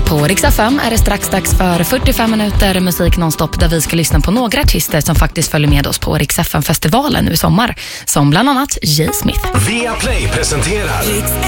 På Rix FM är det strax dags för 45 minuter musik nonstop där vi ska lyssna på några artister som faktiskt följer med oss på Rix FM-festivalen nu i sommar. Som bland annat J. Smith. Viaplay presenterar